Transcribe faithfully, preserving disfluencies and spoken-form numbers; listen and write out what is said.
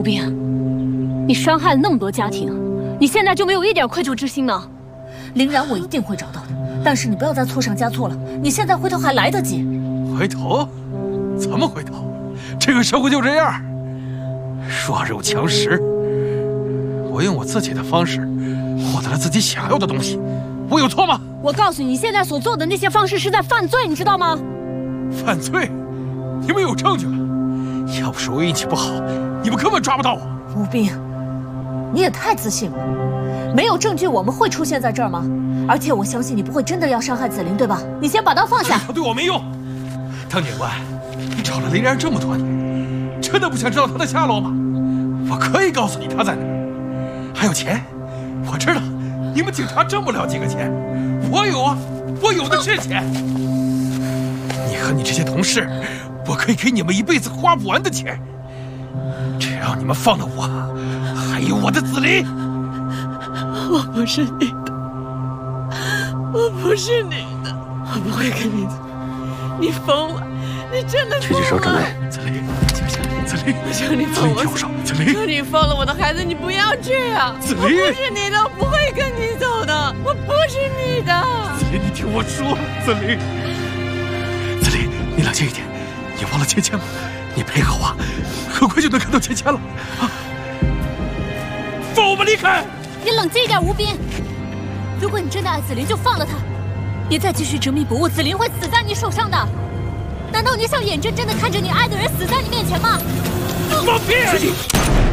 吴斌，你伤害了那么多家庭，你现在就没有一点愧疚之心吗？ 林然，我一定会找到的，但是你不要再错上加错了。你现在回头还来得及。 回头？怎么回头？这个社会就这样，弱肉强食。我用我自己的方式获得了自己想要的东西，我有错吗？ 我告诉你，你现在所做的那些方式是在犯罪，你知道吗？ 犯罪？你们有证据吗？要不是我运气不好，你们根本抓不到我。 吴斌，你也太自信了。没有证据，我们会出现在这儿吗？而且我相信你不会真的要伤害紫菱，对吧？你先把刀放下。 他对我没用。汤警官，你找了林然这么多年，真的不想知道他的下落吗？我可以告诉你他在哪儿。还有钱，我知道你们警察挣不了几个钱，我有啊，我有的是钱。你和你这些同事，我可以给你们一辈子花不完的钱。只要你们放了我，还有我的紫菱。 我不是你的，我不是你的，我不会跟你走。你疯了，你真的疯了！ 举起手，准备。紫菱，紫菱， 求你放我手，紫菱， 求你放了我的孩子，你不要这样。 紫菱， 我不是你的，我不会跟你走的，我不是你的。 紫菱，你听我说，紫菱，紫菱，你冷静一点。你忘了芊芊吗？你配合我，很快就能看到芊芊了。啊！放我们离开！ 你冷静一点，吴斌。如果你真的爱紫菱，就放了她。你再继续执迷不悟，紫菱会死在你手上的。难道你想眼睁睁地看着你爱的人死在你面前吗？ 放屁！